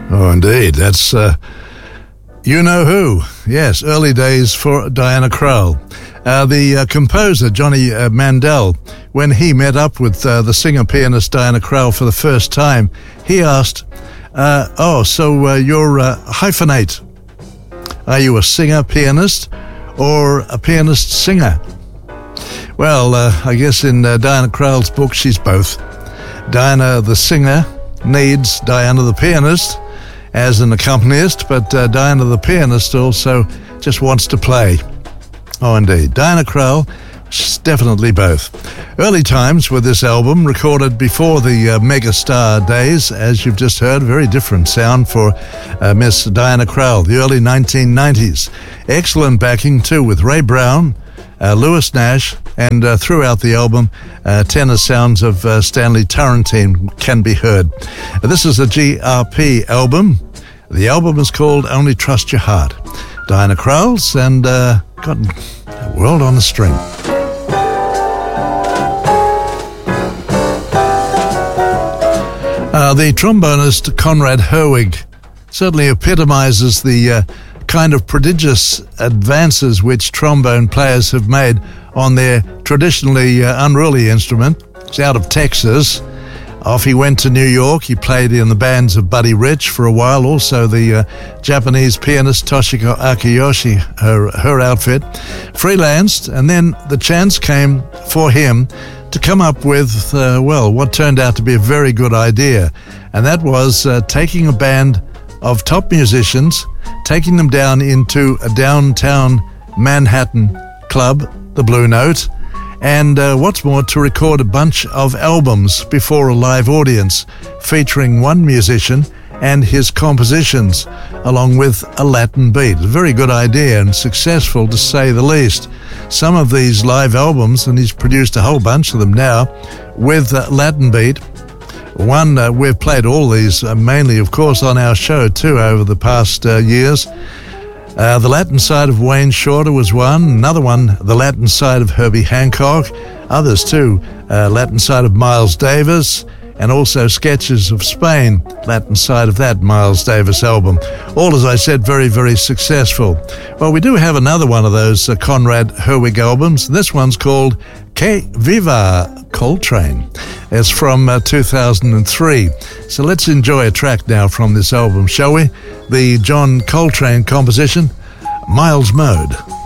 Oh, indeed. That's You Know Who. Yes, early days for Diana Krall. The composer, Johnny Mandel, when he met up with the singer-pianist Diana Krall for the first time, he asked, so you're a hyphenate. Are you a singer-pianist or a pianist-singer? Well, I guess in Diana Krall's book, she's both. Diana the singer needs Diana the pianist as an accompanist, but Diana the pianist also just wants to play. Oh, indeed. Diana Krall, she's definitely both. Early times with this album, recorded before the megastar days, as you've just heard, very different sound for Miss Diana Krall, the early 1990s. Excellent backing, too, with Ray Brown, Lewis Nash, and throughout the album, tenor sounds of Stanley Turrentine can be heard. This is a GRP album. The album is called Only Trust Your Heart. Diana Krall's and got a World on the String. The trombonist Conrad Herwig certainly epitomizes the kind of prodigious advances which trombone players have made on their traditionally unruly instrument. He's out of Texas. Off he went to New York. He played in the bands of Buddy Rich for a while, also the Japanese pianist Toshiko Akiyoshi, her outfit. Freelanced, and then the chance came for him to come up with, what turned out to be a very good idea. And that was taking a band of top musicians, taking them down into a downtown Manhattan club, the Blue Note, and what's more, to record a bunch of albums before a live audience featuring one musician and his compositions, along with a Latin beat. A very good idea and successful, to say the least. Some of these live albums, and he's produced a whole bunch of them now, with Latin beat. One, we've played all these, mainly, of course, on our show, too, over the past years. The Latin side of Wayne Shorter was one. Another one, the Latin side of Herbie Hancock. Others, too. Latin side of Miles Davis. And also Sketches of Spain, Latin side of that Miles Davis album. All, as I said, very, very successful. Well, we do have another one of those Conrad Herwig albums. This one's called Que Viva Coltrane. It's from 2003. So let's enjoy a track now from this album, shall we? The John Coltrane composition, Miles Mode.